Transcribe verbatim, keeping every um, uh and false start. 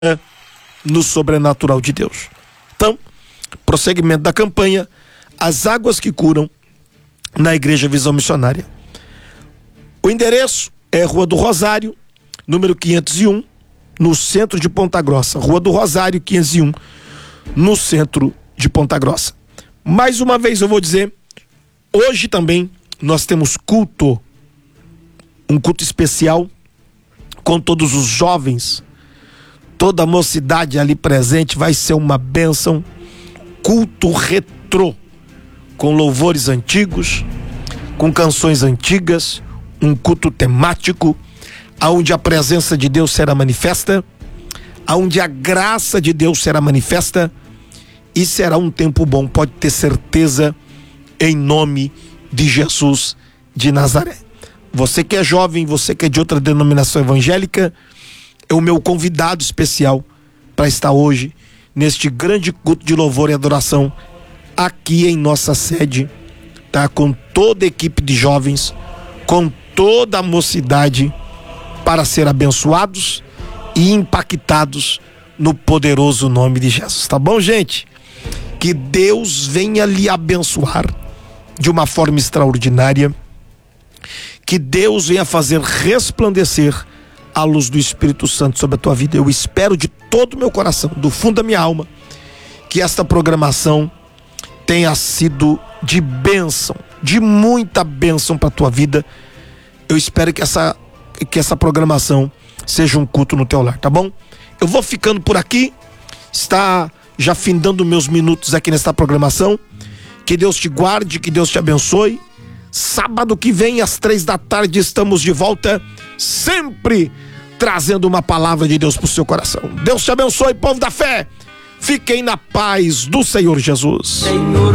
no sobrenatural de Deus. Então, prosseguimento da campanha, as águas que curam na Igreja Visão Missionária. O endereço é Rua do Rosário, número quinhentos e um, no centro de Ponta Grossa. Rua do Rosário, quinhentos e um, no centro de Ponta Grossa. Mais uma vez eu vou dizer, hoje também nós temos culto, um culto especial com todos os jovens, toda a mocidade ali presente. Vai ser uma bênção, culto retrô, com louvores antigos, com canções antigas, um culto temático, aonde a presença de Deus será manifesta, aonde a graça de Deus será manifesta, e será um tempo bom, pode ter certeza, em nome de Jesus de Nazaré. Você que é jovem, você que é de outra denominação evangélica, é o meu convidado especial para estar hoje neste grande culto de louvor e adoração aqui em nossa sede, tá? Com toda a equipe de jovens, com toda a mocidade, para ser abençoados e impactados no poderoso nome de Jesus, tá bom, gente? Que Deus venha lhe abençoar de uma forma extraordinária, que Deus venha fazer resplandecer a luz do Espírito Santo sobre a tua vida. Eu espero de todo o meu coração, do fundo da minha alma, que esta programação tenha sido de bênção, de muita bênção para a tua vida. Eu espero que essa, que essa programação seja um culto no teu lar, tá bom? Eu vou ficando por aqui, está já findando meus minutos aqui nesta programação. Que Deus te guarde, que Deus te abençoe. Sábado que vem, às três da tarde, estamos de volta, sempre trazendo uma palavra de Deus para o seu coração. Deus te abençoe, povo da fé. Fiquem na paz do Senhor Jesus. Senhor.